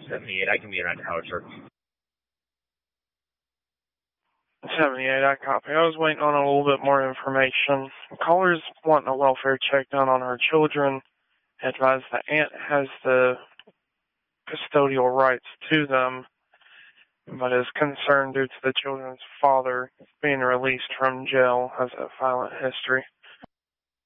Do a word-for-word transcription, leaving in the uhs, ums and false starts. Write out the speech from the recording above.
seventy-eight, I can be around Howard Church. seventy-eight, I copy. I was waiting on a little bit more information. Caller's wanting a welfare check done on her children. Advised the aunt has the custodial rights to them, but is concerned due to the children's father being released from jail, has a violent history.